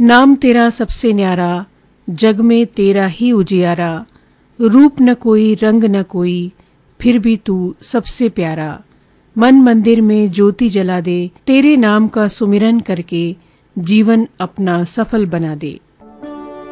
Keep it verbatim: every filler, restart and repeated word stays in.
नाम तेरा सबसे न्यारा, जग में तेरा ही उजियारा। रूप न कोई रंग न कोई, फिर भी तू सबसे प्यारा। मन मंदिर में ज्योति जला दे, तेरे नाम का सुमिरन करके जीवन अपना सफल बना दे।